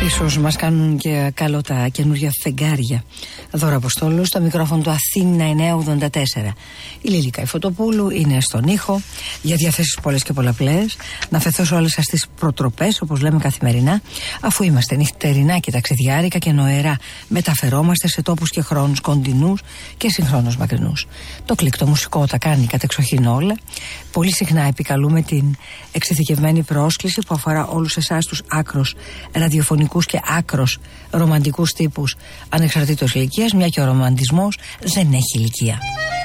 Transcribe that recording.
Ίσως μας κάνουν και καλό τα καινούργια φεγγάρια. Δώρα Αποστόλου, στο μικρόφωνο του Αθήνα 984. Η Λίλη Καϊφωτοπούλου είναι στον ήχο, για διαθέσεις πολλές και πολλαπλές. Να φεθώ σε όλες σας τις προτροπές, όπως λέμε καθημερινά, αφού είμαστε νυχτερινά και ταξιδιάρικα και νοερά μεταφερόμαστε σε τόπους και χρόνους κοντινούς και συγχρόνως μακρινούς. Το κλικ το μουσικό τα κάνει κατεξοχήν όλα. Πολύ συχνά επικαλούμε την εξειδικευμένη πρόσκληση που αφορά όλους εσάς τους άκρος ραδιοφωνικούς και άκρος ρομαντικούς τύπους ανεξαρτήτως ηλικίας, μια και ο ρομαντισμός δεν έχει ηλικία.